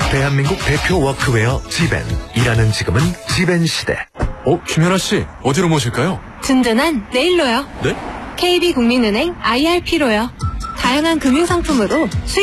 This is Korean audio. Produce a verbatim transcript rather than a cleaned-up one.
대한민국 대표 워크웨어 지벤. 일하는 지금은 지벤 시대. 어, 김연아 씨, 어디로 모실까요? 든든한 내일로요. 네? 케이비국민은행 아이알피로요. 다양한 금융상품으로 수익